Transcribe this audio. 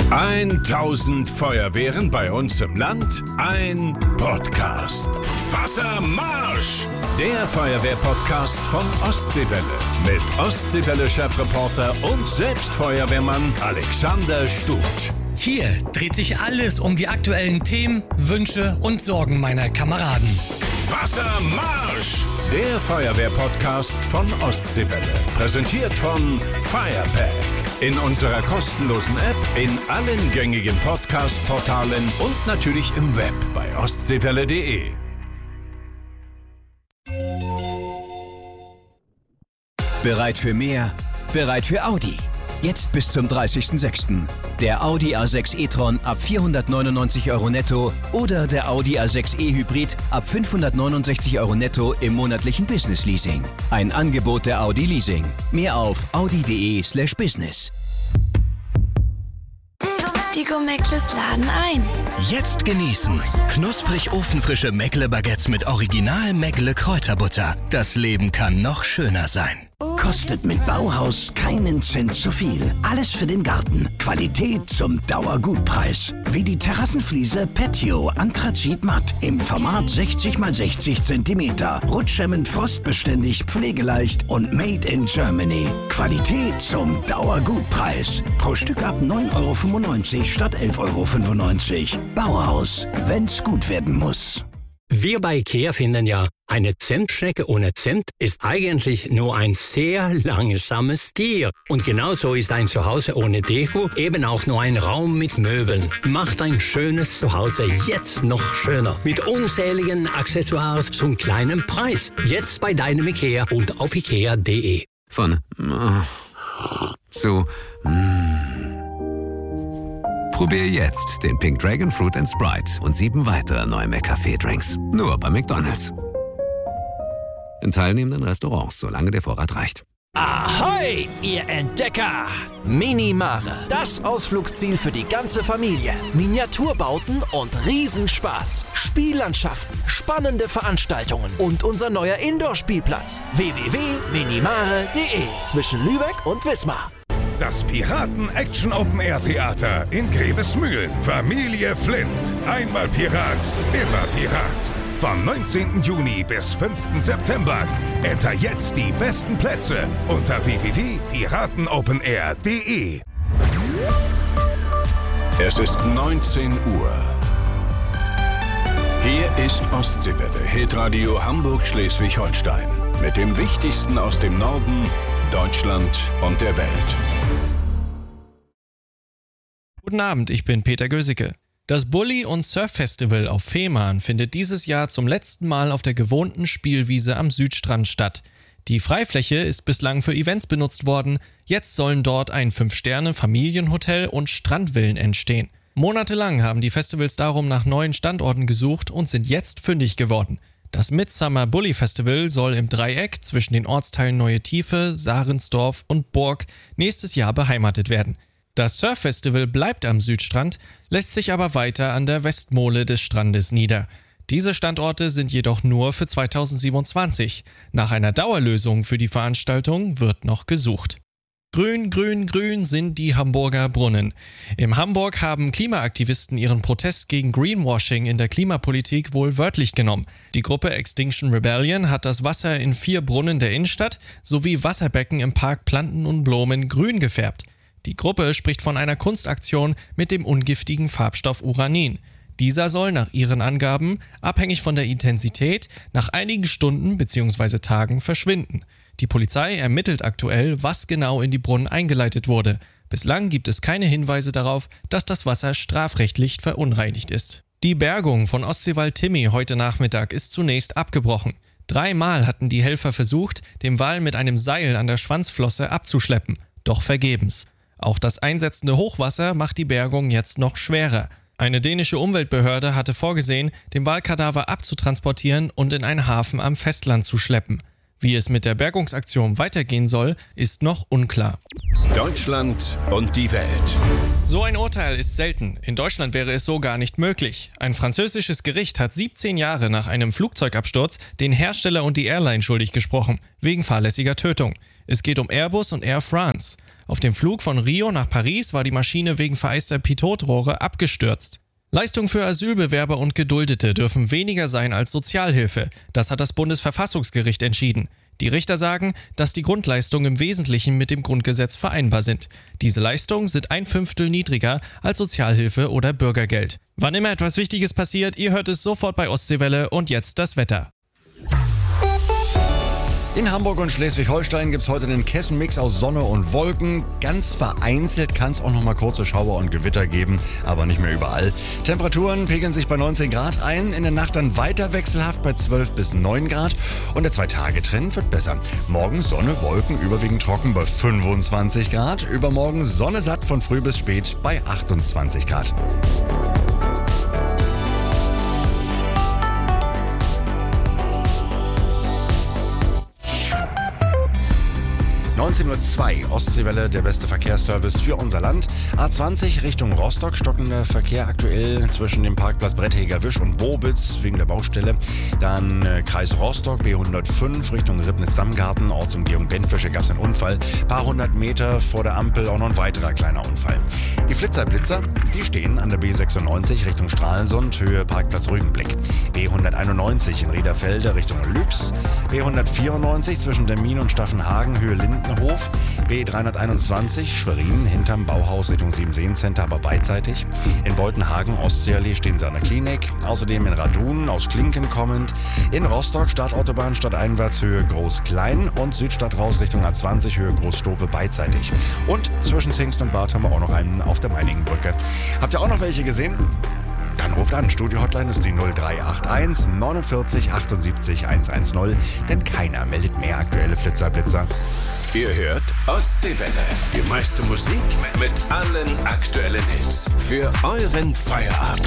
1000 Feuerwehren bei uns im Land, ein Podcast. Wassermarsch! Der Feuerwehr-Podcast von Ostseewelle. Mit Ostseewelle-Chefreporter und selbst Feuerwehrmann Alexander Stuth. Hier dreht sich alles um die aktuellen Themen, Wünsche und Sorgen meiner Kameraden. Wassermarsch! Der Feuerwehr-Podcast von Ostseewelle. Präsentiert von Firepack. In unserer kostenlosen App, in allen gängigen Podcast-Portalen und natürlich im Web bei ostseewelle.de. Bereit für mehr? Bereit für Audi? Jetzt bis zum 30.06. Der Audi A6 e-tron ab 499 € netto oder der Audi A6 e-Hybrid ab 569 € netto im monatlichen Business-Leasing. Ein Angebot der Audi Leasing. Mehr auf audi.de/business. Digo Meckles laden ein. Jetzt genießen. Knusprig ofenfrische Meckle-Baguettes mit Original Meckle-Kräuterbutter. Das Leben kann noch schöner sein. Kostet mit Bauhaus keinen Cent zu viel. Alles für den Garten. Qualität zum Dauergutpreis. Wie die Terrassenfliese Patio Anthrazit Matt im Format 60 x 60 cm. Rutschhemmend, frostbeständig, pflegeleicht und made in Germany. Qualität zum Dauergutpreis. Pro Stück ab 9,95 € statt 11,95 €. Bauhaus, wenn's gut werden muss. Wir bei IKEA finden ja, eine Zimtschnecke ohne Zimt ist eigentlich nur ein sehr langsames Tier. Und genauso ist ein Zuhause ohne Deko eben auch nur ein Raum mit Möbeln. Macht ein schönes Zuhause jetzt noch schöner. Mit unzähligen Accessoires zum kleinen Preis. Jetzt bei deinem IKEA und auf ikea.de. Von zu Probier jetzt den Pink Dragon Fruit & Sprite und 7 weitere neue McCafé-Drinks. Nur bei McDonald's. In teilnehmenden Restaurants, solange der Vorrat reicht. Ahoi, ihr Entdecker! Minimare, das Ausflugsziel für die ganze Familie. Miniaturbauten und Riesenspaß. Spiellandschaften, spannende Veranstaltungen und unser neuer Indoor-Spielplatz. www.minimare.de zwischen Lübeck und Wismar. Das Piraten-Action-Open-Air-Theater in Grevesmühlen. Familie Flint. Einmal Pirat, immer Pirat. Vom 19. Juni bis 5. September. Enter jetzt die besten Plätze unter www.piratenopenair.de. Es ist 19 Uhr. Hier ist Ostseewelle, Hitradio Hamburg-Schleswig-Holstein. Mit dem Wichtigsten aus dem Norden, Deutschland und der Welt. Guten Abend, ich bin Peter Gösicke. Das Bulli- und Surf-Festival auf Fehmarn findet dieses Jahr zum letzten Mal auf der gewohnten Spielwiese am Südstrand statt. Die Freifläche ist bislang für Events benutzt worden, jetzt sollen dort ein 5-Sterne-Familienhotel und Strandvillen entstehen. Monatelang haben die Festivals darum nach neuen Standorten gesucht und sind jetzt fündig geworden. Das Midsummer Bulli Festival soll im Dreieck zwischen den Ortsteilen Neue Tiefe, Sarensdorf und Borg nächstes Jahr beheimatet werden. Das Surf-Festival bleibt am Südstrand, lässt sich aber weiter an der Westmole des Strandes nieder. Diese Standorte sind jedoch nur für 2027. Nach einer Dauerlösung für die Veranstaltung wird noch gesucht. Grün, grün, grün sind die Hamburger Brunnen. In Hamburg haben Klimaaktivisten ihren Protest gegen Greenwashing in der Klimapolitik wohl wörtlich genommen. Die Gruppe Extinction Rebellion hat das Wasser in 4 Brunnen der Innenstadt sowie Wasserbecken im Park Planten und Blumen grün gefärbt. Die Gruppe spricht von einer Kunstaktion mit dem ungiftigen Farbstoff Uranin. Dieser soll nach ihren Angaben, abhängig von der Intensität, nach einigen Stunden bzw. Tagen verschwinden. Die Polizei ermittelt aktuell, was genau in die Brunnen eingeleitet wurde. Bislang gibt es keine Hinweise darauf, dass das Wasser strafrechtlich verunreinigt ist. Die Bergung von Ostseewal-Timmy heute Nachmittag ist zunächst abgebrochen. 3-mal hatten die Helfer versucht, den Wal mit einem Seil an der Schwanzflosse abzuschleppen, doch vergebens. Auch das einsetzende Hochwasser macht die Bergung jetzt noch schwerer. Eine dänische Umweltbehörde hatte vorgesehen, den Walkadaver abzutransportieren und in einen Hafen am Festland zu schleppen. Wie es mit der Bergungsaktion weitergehen soll, ist noch unklar. Deutschland und die Welt. So ein Urteil ist selten. In Deutschland wäre es so gar nicht möglich. Ein französisches Gericht hat 17 Jahre nach einem Flugzeugabsturz den Hersteller und die Airline schuldig gesprochen, wegen fahrlässiger Tötung. Es geht um Airbus und Air France. Auf dem Flug von Rio nach Paris war die Maschine wegen vereister Pitot-Rohre abgestürzt. Leistungen für Asylbewerber und Geduldete dürfen weniger sein als Sozialhilfe. Das hat das Bundesverfassungsgericht entschieden. Die Richter sagen, dass die Grundleistungen im Wesentlichen mit dem Grundgesetz vereinbar sind. Diese Leistungen sind 1/5 niedriger als Sozialhilfe oder Bürgergeld. Wann immer etwas Wichtiges passiert, ihr hört es sofort bei Ostseewelle und jetzt das Wetter. In Hamburg und Schleswig-Holstein gibt es heute einen Kessenmix aus Sonne und Wolken. Ganz vereinzelt kann es auch noch mal kurze Schauer und Gewitter geben, aber nicht mehr überall. Temperaturen pegeln sich bei 19 Grad ein, in der Nacht dann weiter wechselhaft bei 12 bis 9 Grad und der 2-Tage-Trend wird besser. Morgen Sonne, Wolken, überwiegend trocken bei 25 Grad. Übermorgen Sonne satt von früh bis spät bei 28 Grad. 19:02 Uhr, Ostseewelle, der beste Verkehrsservice für unser Land. A20 Richtung Rostock, stockender Verkehr aktuell zwischen dem Parkplatz Brettheger-Wisch und Bobitz wegen der Baustelle. Dann Kreis Rostock, B105 Richtung Ribnitz-Dammgarten, Ortsumgehung Benfische gab es einen Unfall. Paar hundert Meter vor der Ampel auch noch ein weiterer kleiner Unfall. Die Flitzer, die stehen an der B96 Richtung Stralsund, Höhe Parkplatz Rügenblick. B191 in Riederfelde Richtung Lübs. B194 zwischen Demmin und Staffenhagen, Höhe Lindenhof. B321 Schwerin hinterm Bauhaus Richtung Siebenseen-Center, aber beidseitig. In Boltenhagen, Ostseeallee stehen sie an der Klinik. Außerdem in Radun, aus Klinken kommend. In Rostock, Startautobahn stadteinwärts Höhe Groß-Klein und Südstadt raus Richtung A20 Höhe Großstofe beidseitig. Und zwischen Zingst und Bad haben wir auch noch einen auf der Meiningenbrücke. Habt ihr auch noch welche gesehen? Dann ruft an. Studio-Hotline ist die 0381 49 78 110, denn keiner meldet mehr aktuelle Flitzer. Ihr hört Ostseewelle. Die meiste Musik mit allen aktuellen Hits. Für euren Feierabend.